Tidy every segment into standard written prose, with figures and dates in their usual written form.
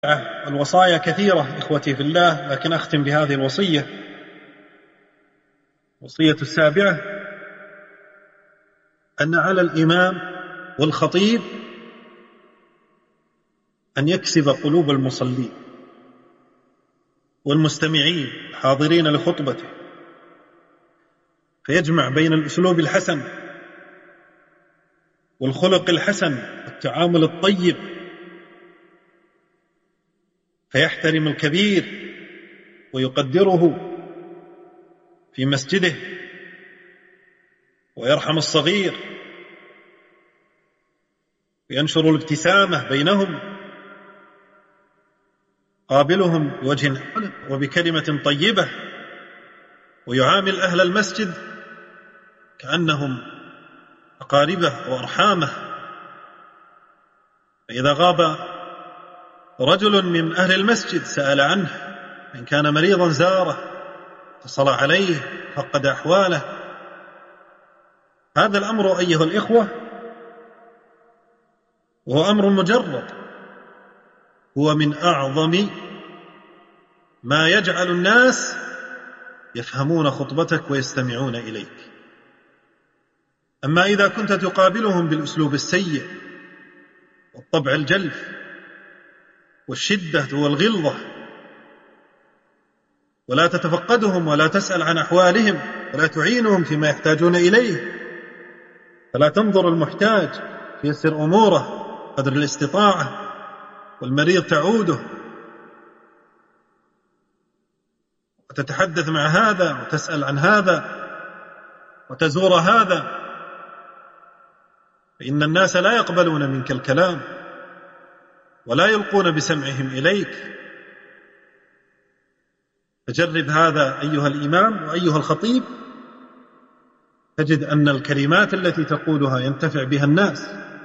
الوصايا كثيرة إخوتي في الله، لكن أختم بهذه الوصية، وصية السابعة: أن على الإمام والخطيب أن يكسب قلوب المصلين والمستمعين الحاضرين لخطبته، فيجمع بين الأسلوب الحسن والخلق الحسن والتعامل الطيب، فيحترم الكبير ويقدره في مسجده، ويرحم الصغير، وينشر الابتسامة بينهم، قابلهم بوجه حلق وبكلمة طيبة، ويعامل أهل المسجد كأنهم أقاربه وأرحامه. فإذا غاب رجل من أهل المسجد سأل عنه، إن كان مريضا زاره، اتصل عليه، فقد أحواله. هذا الأمر أيها الإخوة وهو أمر مجرد، هو من أعظم ما يجعل الناس يفهمون خطبتك ويستمعون إليك. أما إذا كنت تقابلهم بالأسلوب السيء والطبع الجلف والشدة والغلظة، ولا تتفقدهم ولا تسأل عن أحوالهم ولا تعينهم فيما يحتاجون إليه، فلا تنظر المحتاج فيسر أموره قدر الاستطاعة، والمريض تعوده، وتتحدث مع هذا وتسأل عن هذا وتزور هذا، فإن الناس لا يقبلون منك الكلام ولا يلقون بسمعهم إليك. فجرب هذا أيها الإمام وأيها الخطيب، تجد أن الكلمات التي تقولها ينتفع بها الناس،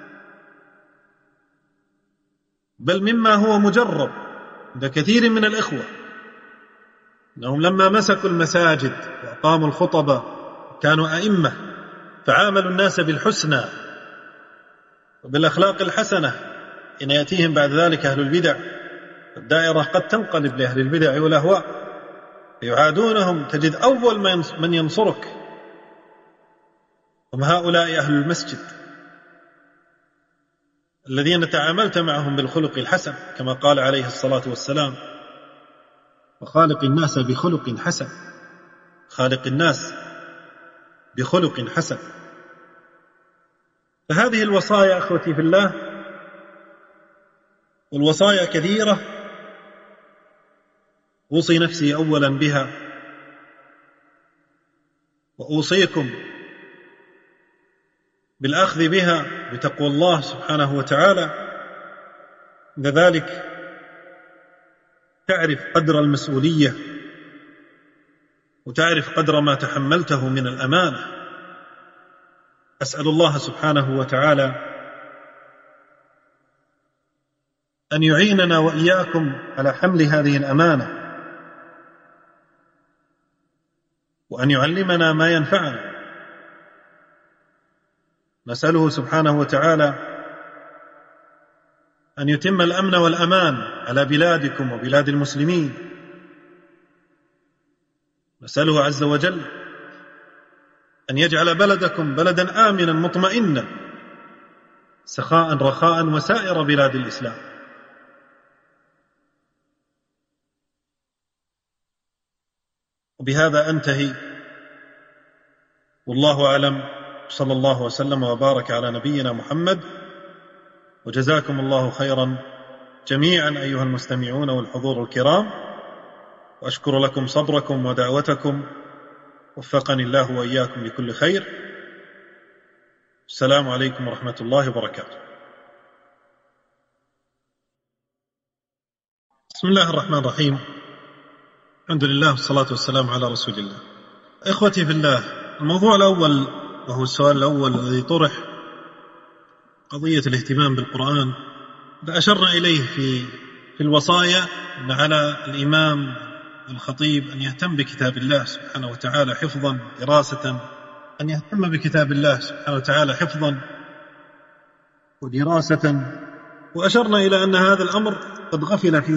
بل مما هو مجرب عند كثير من الإخوة أنهم لما مسكوا المساجد وأقاموا الخطبة كانوا أئمة، فعاملوا الناس بالحسنى وبالأخلاق الحسنة. إن يأتيهم بعد ذلك أهل البدع، الدائرة قد تنقلب لأهل البدع والأهواء، يعادونهم، تجد أول من ينصرك هم هؤلاء أهل المسجد الذين تعاملت معهم بالخلق الحسن، كما قال عليه الصلاة والسلام: وخالق الناس بخلق حسن. خالق الناس بخلق حسن. فهذه الوصايا أخوتي في الله، والوصايا كثيرة، أوصي نفسي أولا بها، وأوصيكم بالأخذ بها بتقوى الله سبحانه وتعالى. لذلك تعرف قدر المسؤولية، وتعرف قدر ما تحملته من الأمانة. أسأل الله سبحانه وتعالى أن يعيننا وإياكم على حمل هذه الأمانة، وأن يعلمنا ما ينفعنا. نسأله سبحانه وتعالى أن يتم الأمن والأمان على بلادكم وبلاد المسلمين. نسأله عز وجل أن يجعل بلدكم بلدا آمنا مطمئنا سخاء رخاء وسائر بلاد الإسلام. وبهذا أنتهي، والله أعلم. صلى الله وسلم وبارك على نبينا محمد، وجزاكم الله خيرا جميعا أيها المستمعون والحضور الكرام، وأشكر لكم صبركم ودعوتكم، وفقني الله وإياكم لكل خير. السلام عليكم ورحمة الله وبركاته. بسم الله الرحمن الرحيم، الحمد لله والصلاة والسلام على رسول الله. إخوتي في الله، الموضوع الأول وهو السؤال الأول الذي طرح، قضية الاهتمام بالقرآن. أشرنا إليه في الوصايا أن على الإمام والخطيب أن يهتم بكتاب الله سبحانه وتعالى حفظا دراسة، أن يهتم بكتاب الله سبحانه وتعالى حفظا ودراسة. وأشرنا إلى أن هذا الأمر قد غفل في